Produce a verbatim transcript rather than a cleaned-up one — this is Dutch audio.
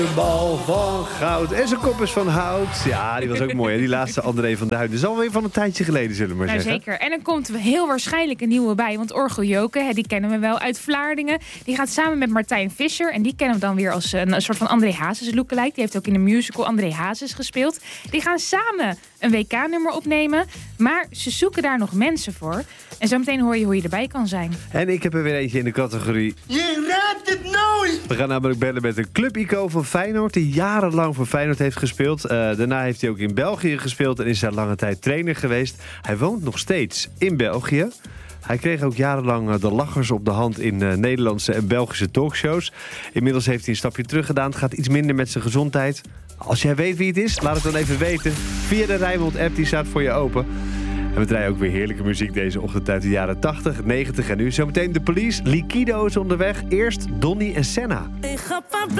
Een bal van goud en zijn kop is van hout. Ja, die was ook mooi, hè? Die laatste André van Duin. Dat is alweer van een tijdje geleden, zullen we maar Nou, zeggen. zeker. En er komt heel waarschijnlijk een nieuwe bij. Want Orgel Joke, die kennen we wel uit Vlaardingen. Die gaat samen met Martijn Visser. En die kennen we dan weer als een, een soort van André Hazes lookalike. Die heeft ook in de musical André Hazes gespeeld. Die gaan samen een W K-nummer opnemen. Maar ze zoeken daar nog mensen voor. En zometeen hoor je hoe je erbij kan zijn. En ik heb er weer eentje in de categorie... Je raadt het nooit! We gaan namelijk bellen met een clubicoon van Feyenoord... die jarenlang voor Feyenoord heeft gespeeld. Uh, daarna heeft hij ook in België gespeeld... en is hij lange tijd trainer geweest. Hij woont nog steeds in België. Hij kreeg ook jarenlang de lachers op de hand... in uh, Nederlandse en Belgische talkshows. Inmiddels heeft hij een stapje terug gedaan. Het gaat iets minder met zijn gezondheid. Als jij weet wie het is, laat het dan even weten. Via de Rijnmond-app, die staat voor je open. En we draaien ook weer heerlijke muziek deze ochtend uit de jaren tachtig, negentig en nu. Zometeen de Police, Liquido is onderweg. Eerst Donny en Senna. Ik ga